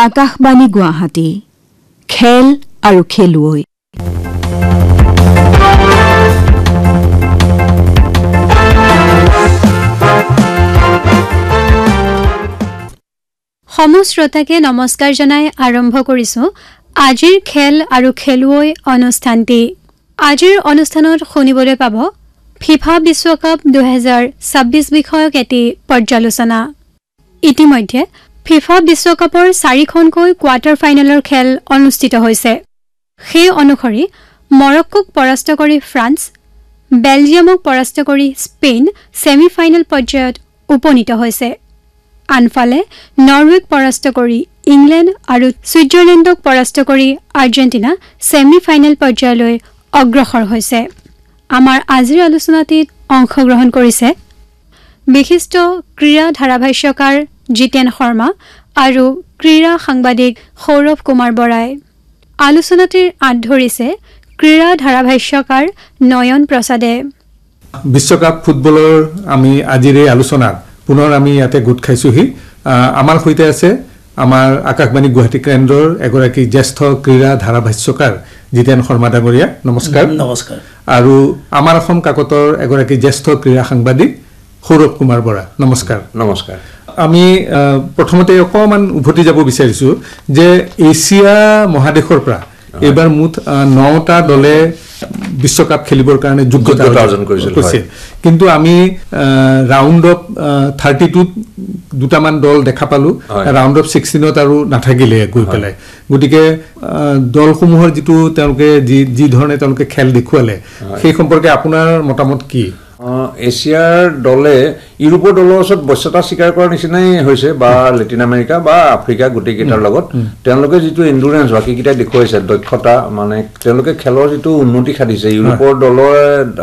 আকাশবাণী গুৱাহাটী খেল আৰু খেলুৱৈ সমশ্ৰোতাকে নমস্কাৰ জনাই আৰম্ভ কৰিছোঁ আজিৰ খেল আৰু খেলুৱৈ অনুষ্ঠানটি। আজিৰ অনুষ্ঠানত শুনিবলৈ পাব ফিফা বিশ্বকাপ 2026 বিষয়ক এটি পৰ্যালোচনা। ইতিমধ্যে ফিফা বিশ্বকাপৰ 4খনকৈ কোৱাৰ্টাৰ ফাইনেলৰ খেল অনুষ্ঠিত হৈছে। সেই অনুসৰি মৰক্কোক পৰাস্ত কৰি ফ্ৰান্স, বেলজিয়ামক পৰাস্ত কৰি স্পেইন ছেমি ফাইনেল পৰ্যায়ত উপনীত হৈছে। আনফালে নৰৱেক পৰাস্ত কৰি ইংলেণ্ড আৰু ছুইজাৰলেণ্ডক পৰাস্ত কৰি আৰ্জেণ্টিনা ছেমি ফাইনেল পৰ্যায়লৈ অগ্ৰসৰ হৈছে। আমাৰ আজিৰ আলোচনাটিত অংশগ্ৰহণ কৰিছে বিশিষ্ট ক্ৰীড়া ধাৰাভাষ্যকাৰ জিতেন শৰ্মা আৰু ক্ৰীড়া সাংবাদিক সৌৰভ কুমাৰ বৰাই। আলোচনাটিৰ আঁত ধৰিছে ক্ৰীড়া ধাৰাভাষ্যকাৰ নয়ন প্ৰসাদে। বিশ্বকাপ ফুটবলৰ আমি আজিৰ এই আলোচনাত পুনৰ আমি ইয়াতে গোট খাইছোহি। আমাৰ সৈতে আছে আমাৰ আকাশবাণী গুৱাহাটী কেন্দ্ৰৰ এগৰাকী জ্যেষ্ঠ ক্ৰীড়া ধাৰাভাষ্যকাৰ জিতেন শৰ্মা ডাঙৰীয়া, নমস্কাৰ। নমস্কাৰ। আৰু আমাৰ অসম কাকতৰ এগৰাকী জ্যেষ্ঠ ক্ৰীড়া সাংবাদিক সৌৰভ কুমাৰ বৰা, নমস্কাৰ। নমস্কাৰ। আমি প্ৰথমতে অকণমান উভতি যাব বিচাৰিছোঁ যে এছিয়া মহাদেশৰ পৰা এইবাৰ মুঠ 9টা দলে বিশ্বকাপ খেলিবৰ কাৰণে যোগ্যতা অৰ্জন কৰিছে, কিন্তু আমি ৰাউণ্ড অফ 32 দুটামান দল দেখা পালোঁ, ৰাউণ্ড অফ 16ত আৰু নাথাকিলে গৈ পেলাই। গতিকে দলসমূহৰ যিটো তেওঁলোকে যি ধৰণে তেওঁলোকে খেল দেখুৱালে সেই সম্পৰ্কে আপোনাৰ মতামত কি? এছিয়াৰ দলে ইউৰোপৰ দলৰ ওচৰত বশ্যতা স্বীকাৰ কৰাৰ নিচিনাই হৈছে, বা লেটিন আমেৰিকা বা আফ্ৰিকা গোটেইকেইটাৰ লগত তেওঁলোকে যিটো এণ্ডুৰেঞ্চ বাকীকেইটাই দেখুৱাইছে, দক্ষতা, মানে তেওঁলোকে খেলৰ যিটো উন্নতি সাধিছে ইউৰোপৰ দলৰ